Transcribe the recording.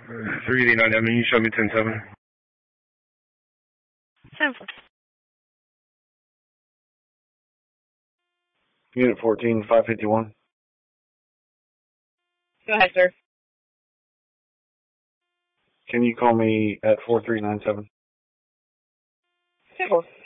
389, I mean, you showed me 10-7. 10-4. Unit 14, 551. Go ahead, sir. Can you call me at 4397? 10-4.